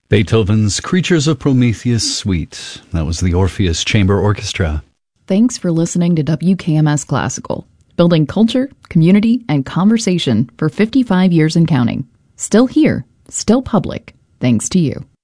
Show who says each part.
Speaker 1: Beethoven's Creatures of Prometheus Suite. That was the Orpheus Chamber Orchestra.
Speaker 2: Thanks for listening to WKMS Classical, building culture, community, and conversation for 55 years and counting. Still here, still public, thanks to you.